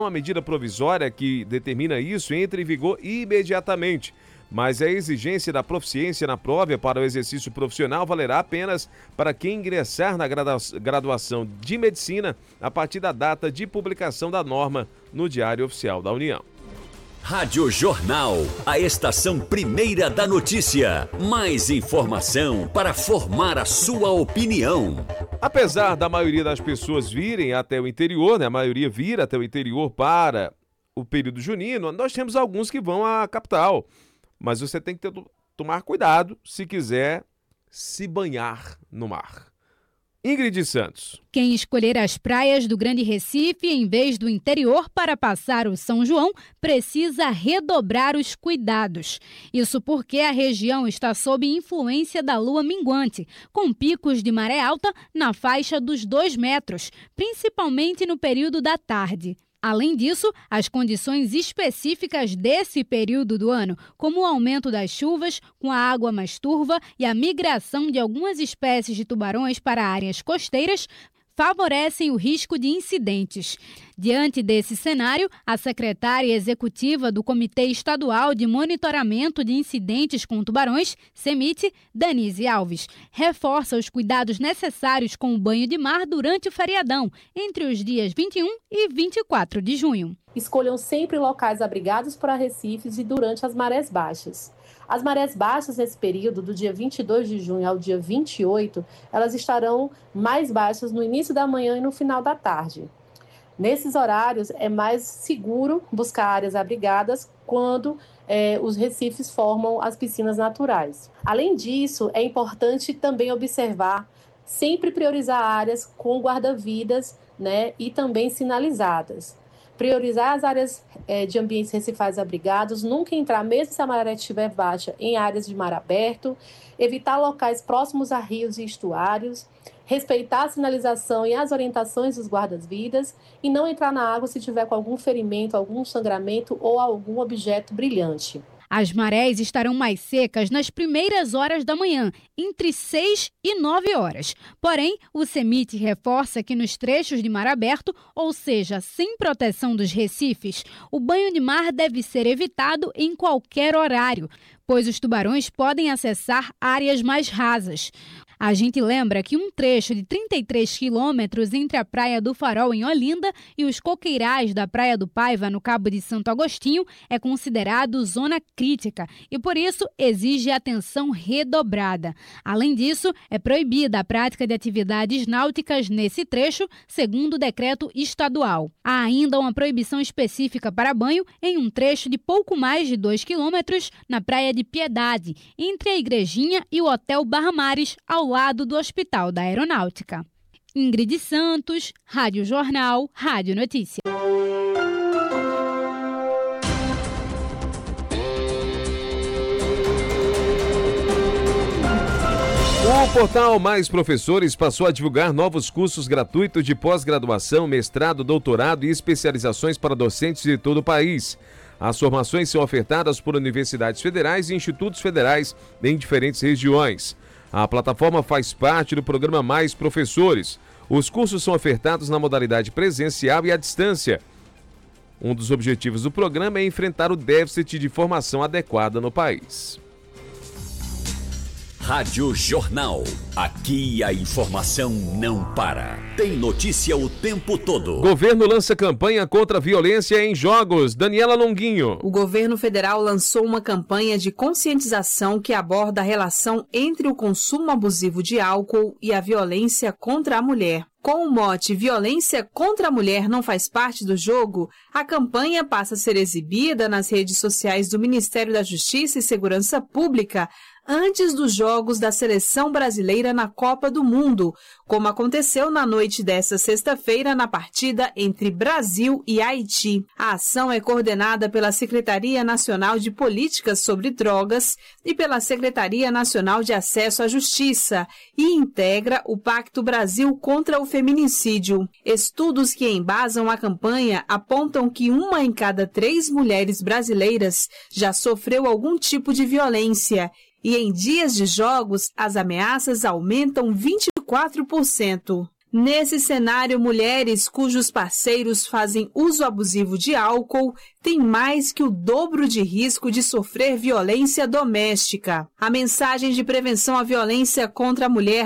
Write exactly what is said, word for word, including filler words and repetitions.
Uma medida provisória que determina isso entra em vigor imediatamente, mas a exigência da proficiência na prova para o exercício profissional valerá apenas para quem ingressar na graduação de medicina a partir da data de publicação da norma no Diário Oficial da União. Rádio Jornal, a estação primeira da notícia. Mais informação para formar a sua opinião. Apesar da maioria das pessoas virem até o interior, né? A maioria vira até o interior para o período junino, nós temos alguns que vão à capital. Mas você tem que ter, tomar cuidado se quiser se banhar no mar. Ingrid Santos. Quem escolher as praias do Grande Recife em vez do interior para passar o São João precisa redobrar os cuidados. Isso porque a região está sob influência da lua minguante, com picos de maré alta na faixa dos dois metros, principalmente no período da tarde. Além disso, as condições específicas desse período do ano, como o aumento das chuvas, com a água mais turva e a migração de algumas espécies de tubarões para áreas costeiras, favorecem o risco de incidentes. Diante desse cenário, a secretária executiva do Comitê Estadual de Monitoramento de Incidentes com Tubarões, CEMIT, Danise Alves, reforça os cuidados necessários com o banho de mar durante o feriadão, entre os dias vinte e um e vinte e quatro de junho. Escolham sempre locais abrigados por arrecifes e durante as marés baixas. As marés baixas nesse período, do dia vinte e dois de junho ao dia vinte e oito, elas estarão mais baixas no início da manhã e no final da tarde. Nesses horários, é mais seguro buscar áreas abrigadas quando é, os recifes formam as piscinas naturais. Além disso, é importante também observar, sempre priorizar áreas com guarda-vidas, né, e também sinalizadas. Priorizar as áreas é, de ambientes recifais abrigados, nunca entrar, mesmo se a maré estiver baixa, em áreas de mar aberto, evitar locais próximos a rios e estuários, respeitar a sinalização e as orientações dos guardas-vidas e não entrar na água se tiver com algum ferimento, algum sangramento ou algum objeto brilhante. As marés estarão mais secas nas primeiras horas da manhã, entre seis e nove horas. Porém, o CEMIT reforça que nos trechos de mar aberto, ou seja, sem proteção dos recifes, o banho de mar deve ser evitado em qualquer horário, pois os tubarões podem acessar áreas mais rasas. A gente lembra que um trecho de trinta e três quilômetros entre a Praia do Farol, em Olinda, e os coqueirais da Praia do Paiva, no Cabo de Santo Agostinho, é considerado zona crítica e, por isso, exige atenção redobrada. Além disso, é proibida a prática de atividades náuticas nesse trecho, segundo o decreto estadual. Há ainda uma proibição específica para banho em um trecho de pouco mais de dois quilômetros na Praia de Piedade, entre a Igrejinha e o Hotel Barra Mares, ao lado do Hospital da Aeronáutica. Ingrid Santos, Rádio Jornal, Rádio Notícia. O portal Mais Professores passou a divulgar novos cursos gratuitos de pós-graduação, mestrado, doutorado e especializações para docentes de todo o país. As formações são ofertadas por universidades federais e institutos federais em diferentes regiões. A plataforma faz parte do programa Mais Professores. Os cursos são ofertados na modalidade presencial e à distância. Um dos objetivos do programa é enfrentar o déficit de formação adequada no país. Rádio Jornal. Aqui a informação não para. Tem notícia o tempo todo. Governo lança campanha contra a violência em jogos. Daniela Longuinho. O governo federal lançou uma campanha de conscientização que aborda a relação entre o consumo abusivo de álcool e a violência contra a mulher. Com o mote Violência contra a Mulher não faz parte do jogo, a campanha passa a ser exibida nas redes sociais do Ministério da Justiça e Segurança Pública antes dos Jogos da Seleção Brasileira na Copa do Mundo, como aconteceu na noite desta sexta-feira na partida entre Brasil e Haiti. A ação é coordenada pela Secretaria Nacional de Políticas sobre Drogas e pela Secretaria Nacional de Acesso à Justiça e integra o Pacto Brasil contra o Feminicídio. Estudos que embasam a campanha apontam que uma em cada três mulheres brasileiras já sofreu algum tipo de violência. E em dias de jogos, as ameaças aumentam vinte e quatro por cento. Nesse cenário, mulheres cujos parceiros fazem uso abusivo de álcool têm mais que o dobro de risco de sofrer violência doméstica. A mensagem de prevenção à violência contra a mulher